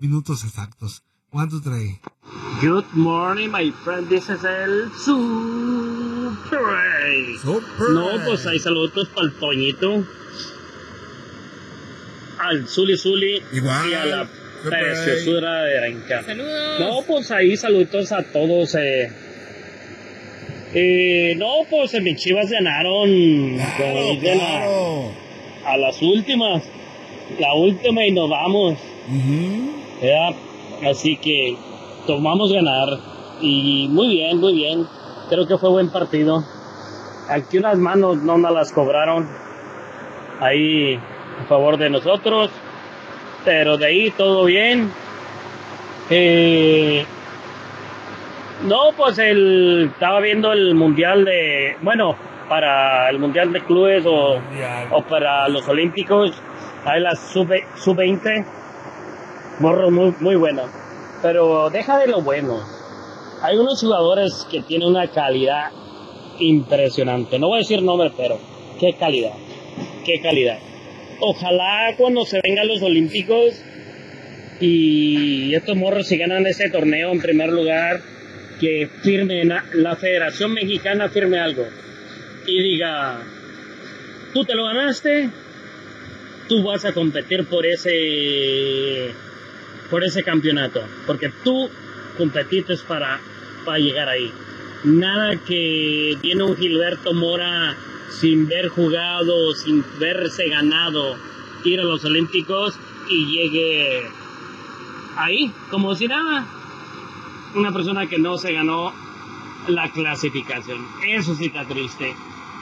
minutos exactos. 1, 2, 3. Good morning, my friend. This is el Super. No, pues hay saludos para el Toñito, al Zuli igual, y a la preciosura de Renca. Saludos. No, pues ahí saludos a todos. No, pues mis Chivas ganaron a las últimas. La última y nos vamos. ¿Verdad? Así que tomamos ganar. Y muy bien. Creo que fue buen partido. Aquí unas manos no nos las cobraron. Ahí a favor de nosotros. Pero de ahí todo bien. No, pues estaba viendo el mundial para el mundial de clubes o para los olímpicos. Hay la sub-20. Morro muy bueno. Pero deja de lo bueno. Hay unos jugadores que tienen una calidad impresionante. No voy a decir nombre, pero qué calidad. Ojalá cuando se vengan los olímpicos y estos morros si ganan ese torneo en primer lugar, que firmen, la Federación Mexicana firme algo y diga, tú te lo ganaste, tú vas a competir por ese campeonato, porque tú competiste para llegar ahí. Nada que viene un Gilberto Mora sin ver jugado, sin verse ganado, ir a los Olímpicos y llegue ahí como si nada. Una persona que no se ganó la clasificación. Eso sí está triste.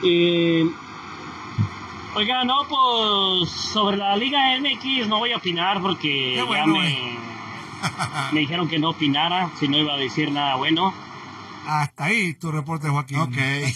Oiga, no, pues sobre la Liga MX no voy a opinar porque bueno, ya me dijeron que no opinara, si no iba a decir nada bueno. Hasta ahí tu reporte, Joaquín. Ok.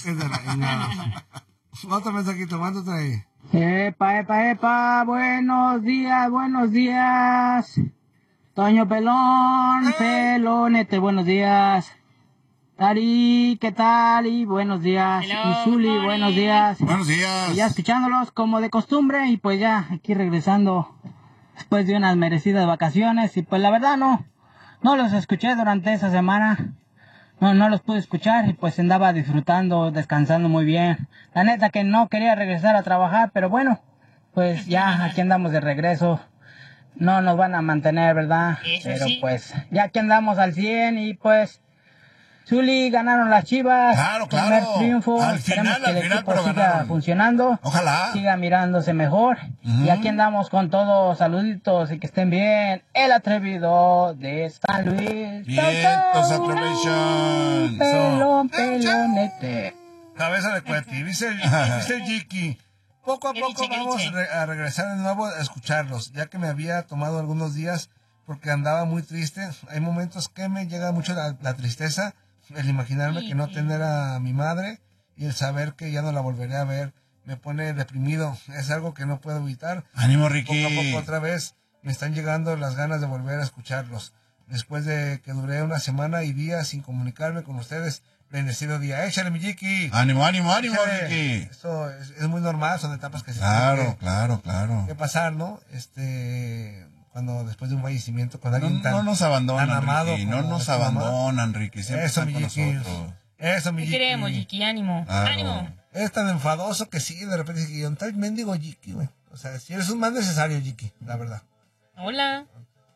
Otro mensajito, ¿cuánto trae? Epa, buenos días. Toño Pelón, Pelonete, buenos días. Ari, ¿qué tal? Y buenos días. Hello, y Zuli, buenos días. Buenos días. Y ya escuchándolos como de costumbre y pues ya aquí regresando después de unas merecidas vacaciones y pues la verdad no los escuché durante esa semana. No los pude escuchar y pues andaba disfrutando, descansando muy bien. La neta que no quería regresar a trabajar, pero bueno, pues ya aquí andamos de regreso. No nos van a mantener, ¿verdad? Eso pero sí. pues ya aquí andamos al 100 y pues Zuli, ganaron las Chivas. Claro. Primer triunfo. Al Esperemos final, que el equipo pero siga ganaron. funcionando. Ojalá. Siga mirándose mejor. Y aquí andamos con todos. Saluditos y que estén bien. El atrevido de San Luis. Vientos, Atrevision. Pelonete. Cabeza de cueti. Dice el Jiki. Poco a ¿Qué poco dice? vamos a regresar de nuevo a escucharlos, ya que me había tomado algunos días porque andaba muy triste. Hay momentos que me llega mucho la tristeza, el imaginarme que no tener a mi madre y el saber que ya no la volveré a ver me pone deprimido. Es algo que no puedo evitar. Ánimo, Ricky. Poco a poco otra vez me están llegando las ganas de volver a escucharlos. Después de que duré una semana y días sin comunicarme con ustedes, bendecido día. Échale, mi Jiki. Ánimo, Échale. Ricky. Esto es muy normal, son etapas que se Claro. tienen que pasar, ¿no? Cuando después de un fallecimiento con alguien No nos abandonan, tan amado, Ricky. No como nos tu mamá. abandonan, Ricky. Siempre Eso, están mi con Jiki. nosotros. Eso, mi ¿Qué Jiki. queremos, Jiki? Ánimo. Claro. Ánimo. Es tan enfadoso que sí, de repente dice, un tal mendigo Jiki, güey. O sea, si eres un más necesario, Jiki, la verdad. Hola.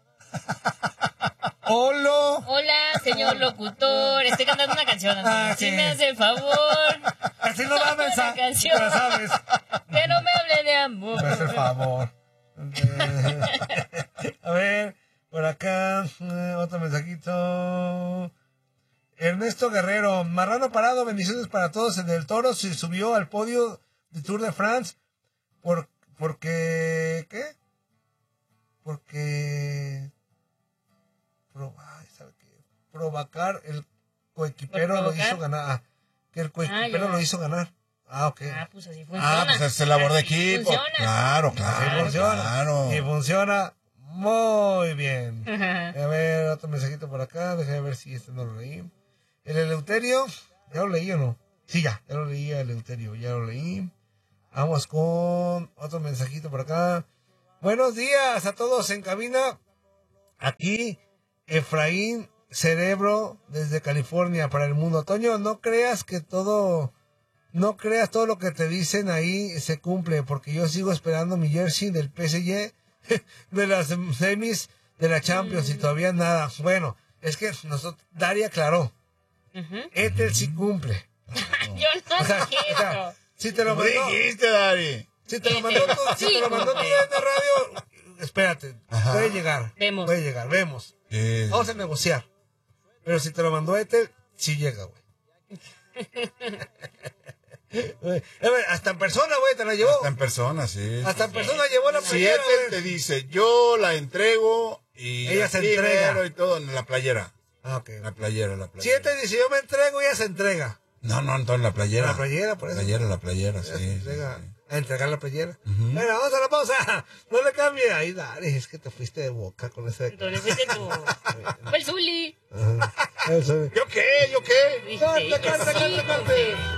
Hola, señor locutor. Estoy cantando una canción. Si sí. me hace el favor. Así no va a pensar. Una canción. Pero sabes. Que no me hable de amor. Me hace el favor. A ver, por acá, otro mensajito. Ernesto Guerrero, Marrano Parado, bendiciones para todos. El del Toro se subió al podio de Tour de France porque ¿qué? Porque ¿sabe qué? Provocar el coequipero lo hizo ganar. Que el coequipero lo hizo ganar. Ok. Pues así funciona. Pues es el labor de Así equipo. funciona. Claro. Y funciona muy bien. A ver, otro mensajito por acá. Déjame ver si este no lo leí. El Eleuterio, ¿ya lo leí o no? Sí, ya lo leí el Eleuterio, ya lo leí. Vamos con otro mensajito por acá. Buenos días a todos en cabina. Aquí, Efraín Cerebro, desde California, para el mundo. Toño, no creas todo lo que te dicen ahí se cumple, porque yo sigo esperando mi jersey del PSG, de las semis de la Champions, y todavía nada. Bueno, es que Daria aclaró. Ethel sí cumple. Yo no quiero. Si te lo ¿Cómo mandó, dijiste, Dari? si te lo mandó tu de radio, espérate, Ajá. puede llegar. Vemos. Vamos a negociar. Pero si te lo mandó Ethel, sí llega, güey. Hasta en persona, güey, te la llevó. Hasta en persona, sí. Hasta en persona llevó la Si playera, Ethel güey. te dice, yo la entrego y Ella se así entrega. mero y todo en la playera. Ah, ok. La playera. Si Ethel dice, yo me entrego, ella se entrega. No, entonces la playera. La playera, por eso. La playera, sí. Ella se entrega. Sí. A entregar la playera. Bueno, vamos a la pausa. No le cambie. Ahí, Dari, es que te fuiste de boca con ese. Entonces fuiste tú. Fue el Zuli. Ajá. Eso. ¿Yo qué? Corte.